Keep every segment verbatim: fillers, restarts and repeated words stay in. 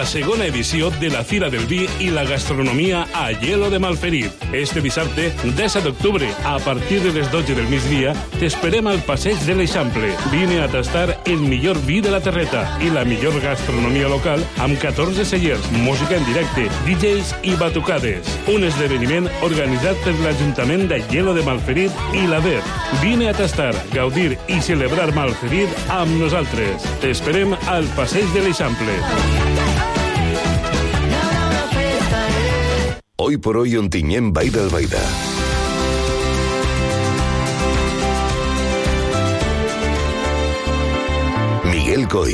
la segona edició de la Fira del Vi i la Gastronomia a Aielo de Malferit. Este dissabte, disset d'octubre, a partir de les dotze del migdia, t'esperem al Passeig de l'Eixample. Vine a tastar el millor vi de la terreta i la millor gastronomia local amb catorze cellers, música en directe, D Js i batucades. Un esdeveniment organitzat per l'Ajuntament d'Aielo de Malferit i l'Aver. Vine a tastar, gaudir i celebrar Malferit amb nosaltres. T'esperem al Passeig de l'Eixample. Hoy por hoy Ontinyent Baida Albaida. Miguel Coy.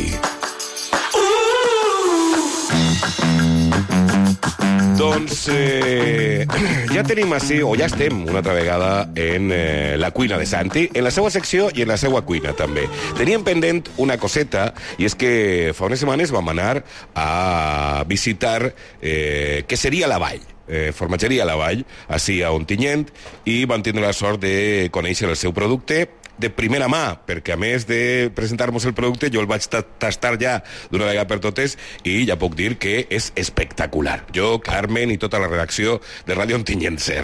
Doncs eh, ja tenim així, o ja estem una altra vegada en eh, la cuina de Santi, en la seva secció i en la seva cuina també. Teníem pendent una coseta, i és que fa unes setmanes vam anar a visitar eh, què seria la Vall. Eh, formatgeria La Vall, així a Ontinyent, i vam tindre la sort de conèixer el seu producte de primera mà, perquè a més de presentar-nos el producte, jo el vaig tastar ja d'una vegada per totes i ja puc dir que és espectacular. Jo, Carmen i tota la redacció de Ràdio Ontinyent Ser.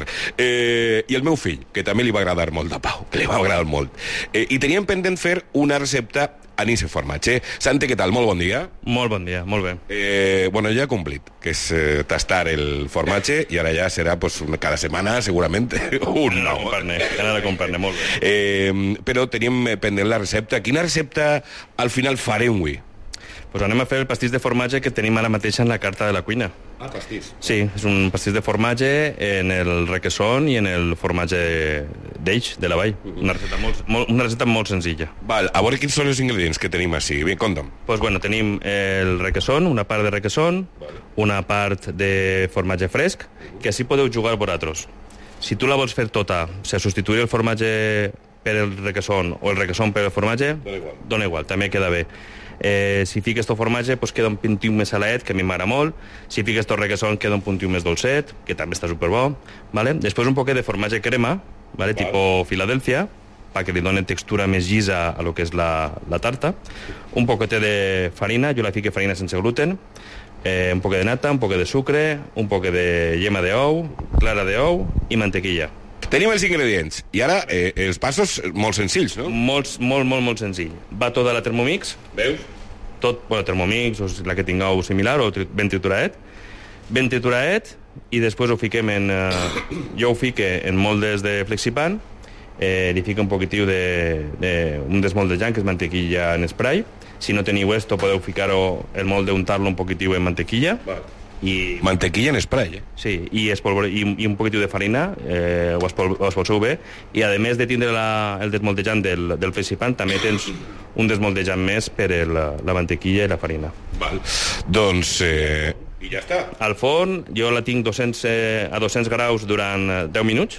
Eh, I el meu fill, que també li va agradar molt de Pau, que li va agradar molt. Eh, I teníem pendent fer una recepta anís i formatge. Santi, què tal? Molt bon dia. Molt bon dia, molt bé. Eh, bueno, ja he complit, que és eh, tastar el formatge, i ara ja serà pues, cada setmana, segurament, un nou. Anar a comprar-ne, molt bé. Eh, però teníem pendent la recepta. Quina recepta al final farem avui? Pues anem a fer el pastís de formatge que tenim ara mateix en la carta de la cuina. Ah, pastís. Sí, és un pastís de formatge en el requesón i en el formatge d'Eix, de la Vall. Una recepta molt, molt, una recepta molt senzilla. Val, a veure quins són els ingredients que tenim així. Bé, conta'm. Pues bueno, tenim el requesón, una part de requesón, vale. Una part de formatge fresc, que així podeu jugar vosaltres. Si tu la vols fer tota, o sigui, substituir el formatge per el requesón o el requesón per el formatge, dona igual, dona igual, també queda bé. Eh, si fiques to formatge, pues queda un puntiu més saladet, que a mi m'agrada molt. Si fiques to requesón, queda un puntiu més dolcet, que també està superbo. ¿Vale? Després un poquet de formatge crema, ¿vale? Vale. Tipo Filadèlfia, perquè li doni textura més llisa a lo que és la, la tarta. Un poquet de farina, jo la fique farina sense gluten. Eh, un poquet de nata, un poquet de sucre, un poquet de llema d'ou, clara d'ou i mantequilla. Tenim els ingredients. I ara, eh, els passos molt senzills, no? Molt, molt, molt, molt senzill. Va tota la Thermomix. Veus? Tot, bueno, Thermomix, o la que tingueu similar, o tri ben trituradet. Ben trituradet, i després ho fiquem en... Eh, jo ho fique en moldes de flexipan, eh, li fico un poquitiu de, de un desmoldejant, que és mantequilla en spray. Si no teniu esto, podeu ficar-ho el molde, untar-lo un poquitiu en mantequilla. Vale. I... Mantequilla en spray, eh? Sí, i, espolvore... I, i un poquitiu de farina, eh, ho, espol... ho espolseu bé, i a més de tindre la... el desmoldejant del, del flexipan, també tens un desmoldejant més per el, la mantequilla i la farina. Val. Doncs... Eh... I ja està. Al forn, jo la tinc dos-cents, eh, a dos-cents graus durant deu minuts,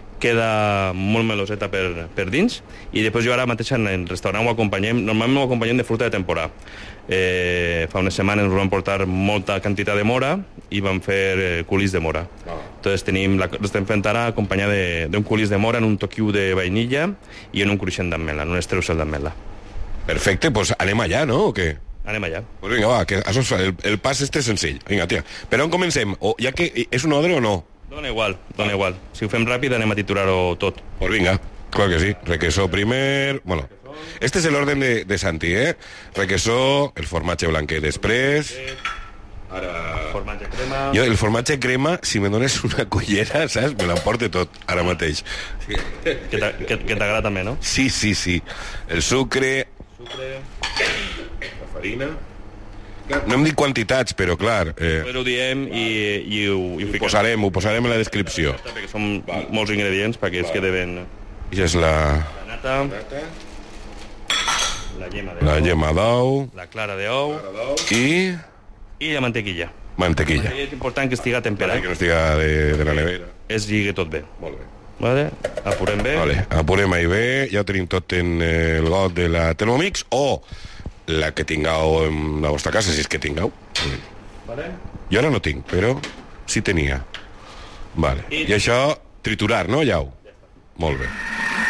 queda molt meloseta per, per dins, i després jo ara mateix en el restaurant ho acompanyem, normalment ho acompanyem de fruita de temporada. Eh, fa unes setmanes ens vam portar molta quantitat de mora i vam fer eh, culís de mora. Ah. Entonces tenim la, l'estem fent ara acompanyada d'un culís de mora en un toquiu de vainilla i en un cruixent d'ametla, en un estreucel d'ametla. Perfecte, doncs pues anem allà, no? O què? Anem allà. Pues vinga, va, que això, el, el pas este és senzill. Vinga, tia. Per on comencem? O, ja que és un ordre o no? Dona igual, dona igual. Si ho fem ràpid anem a titular-ho tot. Pues vinga, clar que sí. Requesó primer... Bueno, este és l'orden de, de Santi, eh? Requesó, el formatge blanquet després... Ara... Formatge crema... Jo, el formatge crema, si me dones una cullera, saps? Me l'emporte tot, ara mateix. Que t'agrada també, no? Sí, sí, sí. El sucre... Sucre... La farina... No hem dit quantitats, però clar... Eh... Però ho diem i, i, ho, i ho, ho posarem, ho posarem en la descripció. Perquè són Val. molts ingredients perquè es quede ben... I és la... La nata... La llema d'ou... La llema d'ou... La clara d'ou... I... I la mantequilla. Mantequilla. La mantequilla és important que estiga temperat. Que no estiga de, de la nevera. Es lligui tot bé. Molt bé. Vale? Apurem bé. Vale, apurem ahí bé. Ja ho tenim tot en el got de la Thermomix o... la que tingueu en la vostra casa, si és que tingueu. Vale. Jo ara no tinc, però sí tenia. Vale. I, I això, triturar, no, Llau? Ja està. Molt bé.